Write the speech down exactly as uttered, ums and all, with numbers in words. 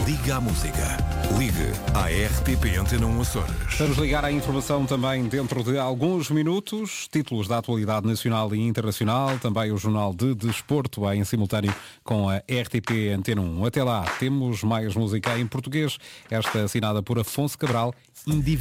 Liga à música. Ligue à R T P Antena um Açores. Vamos ligar à informação também dentro de alguns minutos. Títulos da atualidade nacional e internacional. Também o Jornal de Desporto em simultâneo com a R T P Antena um. Até lá, temos mais música em português. Esta assinada por Afonso Cabral, indivíduo.